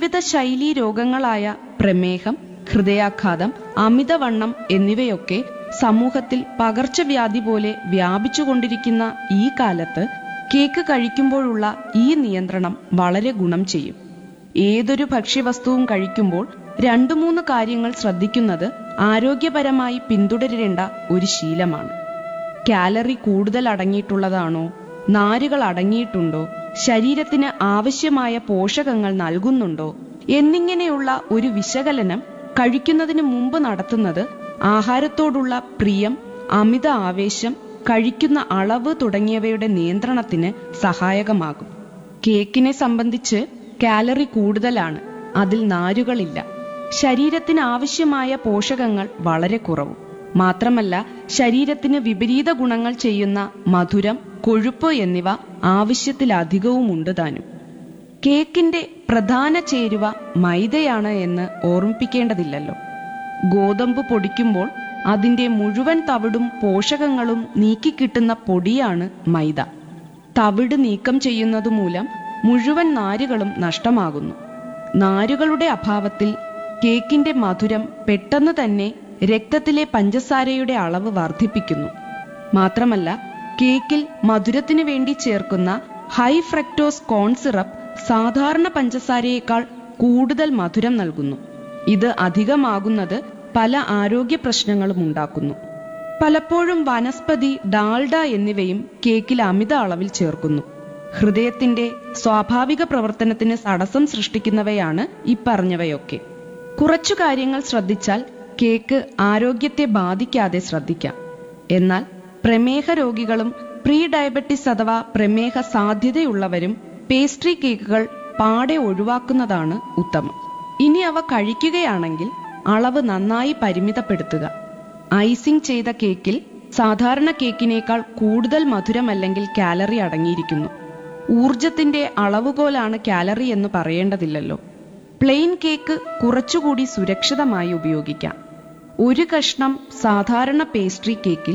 ജീവിതശൈലീ രോഗങ്ങളായ പ്രമേഹം, ഹൃദയാഘാതം, അമിതവണ്ണം എന്നിവയൊക്കെ സമൂഹത്തിൽ പകർച്ചവ്യാധി പോലെ വ്യാപിച്ചുകൊണ്ടിരിക്കുന്ന ഈ കാലത്ത് കേക്ക് കഴിക്കുമ്പോഴുള്ള ഈ നിയന്ത്രണം വളരെ ഗുണം ചെയ്യും. ഏതൊരു ഭക്ഷ്യവസ്തുവും കഴിക്കുമ്പോൾ 2-3 കാര്യങ്ങൾ ശ്രദ്ധിക്കുന്നത് ആരോഗ്യപരമായി പിന്തുടരേണ്ട ഒരു ശീലമാണ്. കാലറി കൂടുതൽ അടങ്ങിയിട്ടുള്ളതാണോ, നാരുകൾ അടങ്ങിയിട്ടുണ്ടോ, ശരീരത്തിന് ആവശ്യമായ പോഷകങ്ങൾ നൽകുന്നുണ്ടോ എന്നിങ്ങനെയുള്ള ഒരു വിശകലനം കഴിക്കുന്നതിന് മുമ്പ് നടത്തുന്നത് ആഹാരത്തോടുള്ള പ്രിയം, അമിത ആവേശം, കഴിക്കുന്ന അളവ് തുടങ്ങിയവയുടെ നിയന്ത്രണത്തിന് സഹായകമാകും. കേക്കിനെ സംബന്ധിച്ച് കാലറി കൂടുതലാണ്, അതിൽ നാരുകളില്ല. ശരീരത്തിന് ആവശ്യമായ പോഷകങ്ങൾ വളരെ കുറവും. മാത്രമല്ല, ശരീരത്തിന് വിപരീത ഗുണങ്ങൾ ചെയ്യുന്ന മധുരം, കൊഴുപ്പ് എന്നിവ ആവശ്യത്തിലധികവുമുണ്ട് താനും. കേക്കിന്റെ പ്രധാന ചേരുവ മൈദയാണ് എന്ന് ഓർമ്മിപ്പിക്കേണ്ടതില്ലല്ലോ. ഗോതമ്പ് പൊടിക്കുമ്പോൾ അതിന്റെ മുഴുവൻ തവിടും പോഷകങ്ങളും നീക്കിക്കിട്ടുന്ന പൊടിയാണ് മൈദ. തവിട് നീക്കം ചെയ്യുന്നതുമൂലം മുഴുവൻ നാരുകളും നഷ്ടമാകുന്നു. നാരുകളുടെ അഭാവത്തിൽ കേക്കിന്റെ മധുരം പെട്ടെന്ന് തന്നെ രക്തത്തിലെ പഞ്ചസാരയുടെ അളവ് വർദ്ധിപ്പിക്കുന്നു. മാത്രമല്ല, കേക്കിൽ മധുരത്തിനു വേണ്ടി ചേർക്കുന്ന ഹൈ ഫ്രക്ടോസ് കോൺ സിറപ്പ് സാധാരണ പഞ്ചസാരയേക്കാൾ കൂടുതൽ മധുരം നൽകുന്നു. ഇത് അധികമാകുന്നത് പല ആരോഗ്യ പ്രശ്നങ്ങളും ഉണ്ടാക്കുന്നു. പലപ്പോഴും വനസ്പതി, ഡാൽഡ എന്നിവയും കേക്കിൽ അമിത അളവിൽ ചേർക്കുന്നു. ഹൃദയത്തിന്റെ സ്വാഭാവിക പ്രവർത്തനത്തിന് തടസ്സം സൃഷ്ടിക്കുന്നവയാണ് ഇപ്പറഞ്ഞവയൊക്കെ. കുറച്ചു കാര്യങ്ങൾ ശ്രദ്ധിച്ചാൽ കേക്ക് ആരോഗ്യത്തെ ബാധിക്കാതെ ശ്രദ്ധിക്കാം. എന്നാൽ പ്രമേഹ രോഗികളും പ്രീ ഡയബറ്റിസ് അഥവാ പ്രമേഹ സാധ്യതയുള്ളവരും പേസ്ട്രി കേക്കുകൾ പാടെ ഒഴിവാക്കുന്നതാണ് ഉത്തമം. ഇനി അവ കഴിക്കുകയാണെങ്കിൽ അളവ് നന്നായി പരിമിതപ്പെടുത്തുക. ഐസിംഗ് ചെയ്ത കേക്കിൽ സാധാരണ കേക്കിനേക്കാൾ കൂടുതൽ മധുരം അല്ലെങ്കിൽ കാലറി അടങ്ങിയിരിക്കുന്നു. ഊർജത്തിന്റെ അളവുകോലാണ് കാലറി എന്ന് പറയേണ്ടതില്ലല്ലോ. പ്ലെയിൻ കേക്ക് കുറച്ചുകൂടി സുരക്ഷിതമായി ഉപയോഗിക്കാം. ഒരു കഷ്ണം സാധാരണ പേസ്ട്രി കേക്കിൽ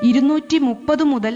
230 മുതൽ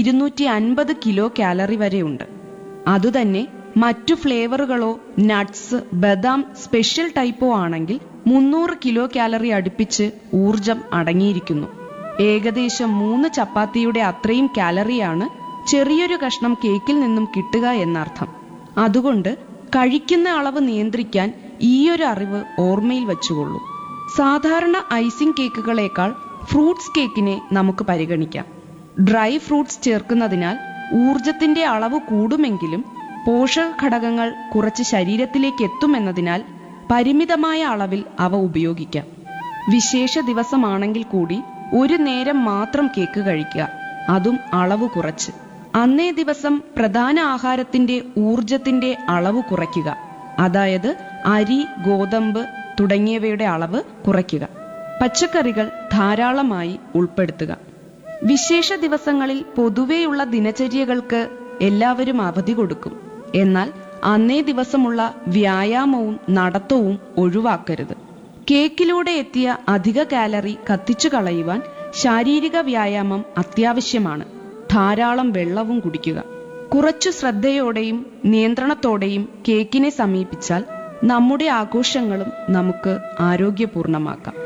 250 കിലോ കാലറി വരെയുണ്ട്. അതുതന്നെ മറ്റു ഫ്ലേവറുകളോ നട്ട്സ്, ബദാം, സ്പെഷ്യൽ ടൈപ്പോ ആണെങ്കിൽ 300 കിലോ കാലറി അടുപ്പിച്ച് ഊർജം അടങ്ങിയിരിക്കുന്നു. ഏകദേശം 3 ചപ്പാത്തിയുടെ അത്രയും കാലറിയാണ് ചെറിയൊരു കഷ്ണം കേക്കിൽ നിന്നും കിട്ടുക എന്നർത്ഥം. അതുകൊണ്ട് കഴിക്കുന്ന അളവ് നിയന്ത്രിക്കാൻ ഈയൊരു അറിവ് ഓർമ്മയിൽ വെച്ചുകൊള്ളൂ. സാധാരണ ഐസിംഗ് കേക്കുകളേക്കാൾ ഫ്രൂട്ട്സ് കേക്കിനെ നമുക്ക് പരിഗണിക്കാം. ഡ്രൈ ഫ്രൂട്ട്സ് ചേർക്കുന്നതിനാൽ ഊർജത്തിന്റെ അളവ് കൂടുമെങ്കിലും പോഷക ഘടകങ്ങൾ കുറച്ച് ശരീരത്തിലേക്ക് എത്തുമെന്നതിനാൽ പരിമിതമായ അളവിൽ അവ ഉപയോഗിക്കാം. വിശേഷ ദിവസമാണെങ്കിൽ കൂടി ഒരു നേരം മാത്രം കേക്ക് കഴിക്കുക, അതും അളവ് കുറച്ച്. അന്നേ ദിവസം പ്രധാന ആഹാരത്തിന്റെ ഊർജത്തിന്റെ അളവ് കുറയ്ക്കുക. അതായത് അരി, ഗോതമ്പ് തുടങ്ങിയവയുടെ അളവ് കുറയ്ക്കുക. പച്ചക്കറികൾ ധാരാളമായി ഉൾപ്പെടുത്തുക. വിശേഷ ദിവസങ്ങളിൽ പൊതുവെയുള്ള ദിനചര്യകൾക്ക് എല്ലാവരും അവധി കൊടുക്കും. എന്നാൽ അന്നേ ദിവസമുള്ള വ്യായാമവും നടത്തവും ഒഴിവാക്കരുത്. കേക്കിലൂടെ എത്തിയ അധിക കാലറി കത്തിച്ചു കളയുവാൻ ശാരീരിക വ്യായാമം അത്യാവശ്യമാണ്. ധാരാളം വെള്ളവും കുടിക്കുക. കുറച്ചു ശ്രദ്ധയോടെയും നിയന്ത്രണത്തോടെയും കേക്കിനെ സമീപിച്ചാൽ നമ്മുടെ ആഘോഷങ്ങളും നമുക്ക് ആരോഗ്യപൂർണമാക്കാം.